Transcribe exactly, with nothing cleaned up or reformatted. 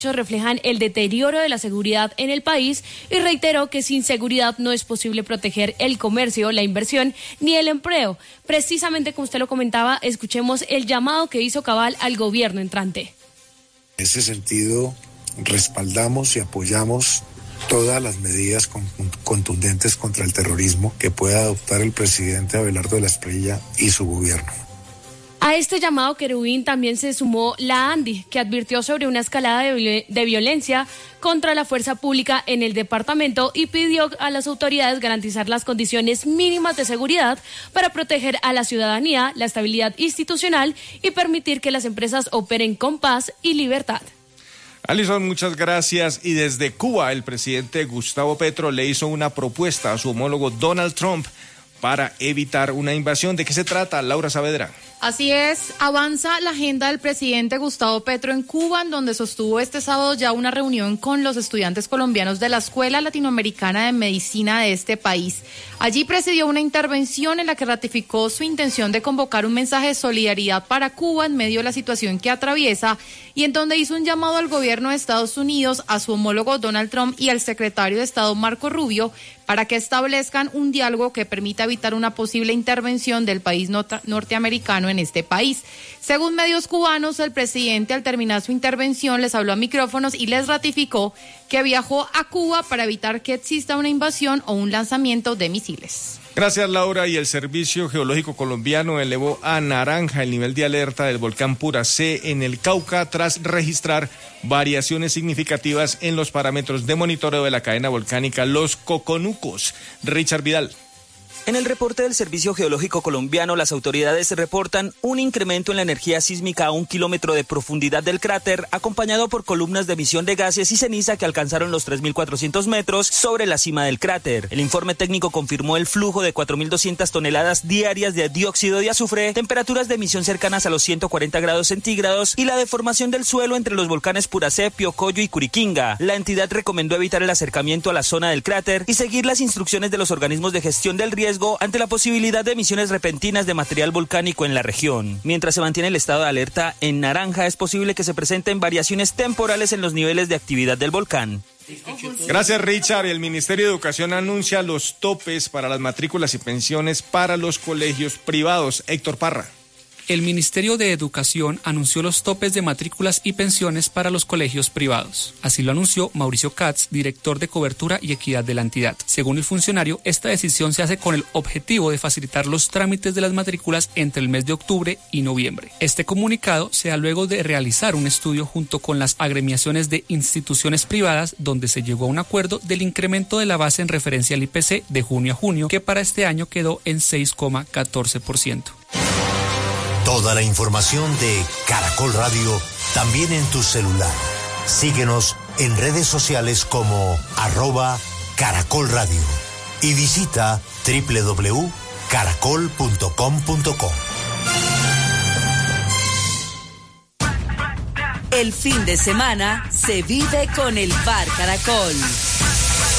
reflejan el deterioro de la seguridad en el país y reiteró que sin seguridad no es posible proteger el comercio, la inversión ni el empleo. Precisamente como usted lo comentaba, escuchemos el llamado que hizo Cabal al gobierno entrante. En ese sentido, respaldamos y apoyamos todas las medidas contundentes contra el terrorismo que pueda adoptar el presidente Abelardo de la Espriella y su gobierno. A este llamado querubín también se sumó la ANDI, que advirtió sobre una escalada de, viol- de violencia contra la fuerza pública en el departamento y pidió a las autoridades garantizar las condiciones mínimas de seguridad para proteger a la ciudadanía, la estabilidad institucional y permitir que las empresas operen con paz y libertad. Alison, muchas gracias. Y desde Cuba, el presidente Gustavo Petro le hizo una propuesta a su homólogo Donald Trump para evitar una invasión. ¿De qué se trata, Laura Saavedra? Así es, avanza la agenda del presidente Gustavo Petro en Cuba, en donde sostuvo este sábado ya una reunión con los estudiantes colombianos de la Escuela Latinoamericana de Medicina de este país. Allí presidió una intervención en la que ratificó su intención de convocar un mensaje de solidaridad para Cuba en medio de la situación que atraviesa y en donde hizo un llamado al gobierno de Estados Unidos, a su homólogo Donald Trump y al secretario de Estado Marco Rubio para que establezcan un diálogo que permita evitar una posible intervención del país norteamericano en este país. Según medios cubanos, el presidente al terminar su intervención les habló a micrófonos y les ratificó que viajó a Cuba para evitar que exista una invasión o un lanzamiento de misiles. Gracias, Laura. Y el Servicio Geológico Colombiano elevó a naranja el nivel de alerta del volcán Puracé en el Cauca tras registrar variaciones significativas en los parámetros de monitoreo de la cadena volcánica Los Coconucos. Richard Vidal. En el reporte del Servicio Geológico Colombiano, las autoridades reportan un incremento en la energía sísmica a un kilómetro de profundidad del cráter, acompañado por columnas de emisión de gases y ceniza que alcanzaron los tres mil cuatrocientos metros sobre la cima del cráter. El informe técnico confirmó el flujo de cuatro mil doscientas toneladas diarias de dióxido de azufre, temperaturas de emisión cercanas a los ciento cuarenta grados centígrados y la deformación del suelo entre los volcanes Puracé, Piocoyo y Curiquinga. La entidad recomendó evitar el acercamiento a la zona del cráter y seguir las instrucciones de los organismos de gestión del riesgo ante la posibilidad de emisiones repentinas de material volcánico en la región. Mientras se mantiene el estado de alerta en naranja, es posible que se presenten variaciones temporales en los niveles de actividad del volcán. Gracias, Richard. El Ministerio de Educación anuncia los topes para las matrículas y pensiones para los colegios privados. Héctor Parra. El Ministerio de Educación anunció los topes de matrículas y pensiones para los colegios privados. Así lo anunció Mauricio Katz, director de Cobertura y Equidad de la entidad. Según el funcionario, esta decisión se hace con el objetivo de facilitar los trámites de las matrículas entre el mes de octubre y noviembre. Este comunicado se da luego de realizar un estudio junto con las agremiaciones de instituciones privadas, donde se llegó a un acuerdo del incremento de la base en referencia al I P C de junio a junio, que para este año quedó en seis coma catorce por ciento. Toda la información de Caracol Radio también en tu celular. Síguenos en redes sociales como arroba Caracol Radio y visita doble u doble u doble u punto caracol punto com punto co. El fin de semana se vive con el Bar Caracol.